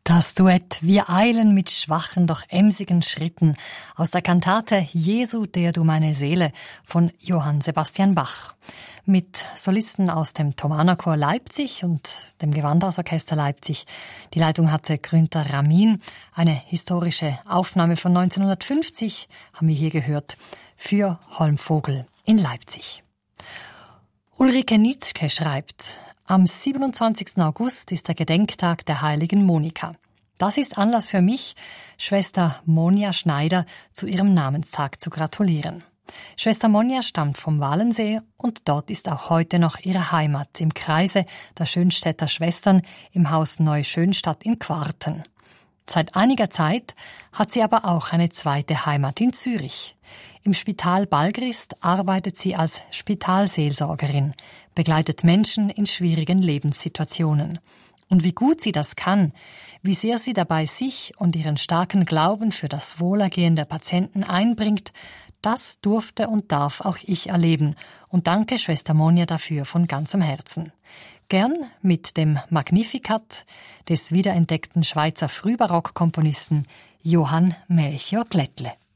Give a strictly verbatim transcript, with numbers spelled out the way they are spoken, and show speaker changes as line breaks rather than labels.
Das Duett Wir eilen mit schwachen, doch emsigen Schritten aus der Kantate Jesu, der du meine Seele von Johann Sebastian Bach. Mit Solisten aus dem Thomanerchor Leipzig und dem Gewandhausorchester Leipzig. Die Leitung hatte Grünter Ramin. Eine historische Aufnahme von neunzehnhundertfünfzig haben wir hier gehört für Holmvogel in Leipzig. Ulrike Nitzschke schreibt: Am siebenundzwanzigsten August ist der Gedenktag der heiligen Monika. Das ist Anlass für mich, Schwester Monja Schneider zu ihrem Namenstag zu gratulieren. Schwester Monja stammt vom Walensee und dort ist auch heute noch ihre Heimat im Kreise der Schönstädter Schwestern im Haus Neuschönstadt in Quarten. Seit einiger Zeit hat sie aber auch eine zweite Heimat in Zürich. Im Spital Balgrist arbeitet sie als Spitalseelsorgerin, begleitet Menschen in schwierigen Lebenssituationen. Und wie gut sie das kann, wie sehr sie dabei sich und ihren starken Glauben für das Wohlergehen der Patienten einbringt, das durfte und darf auch ich erleben. Und danke Schwester Monja dafür von ganzem Herzen. Gern mit dem Magnificat des wiederentdeckten Schweizer Frühbarock-Komponisten Johann Melchior Glättle.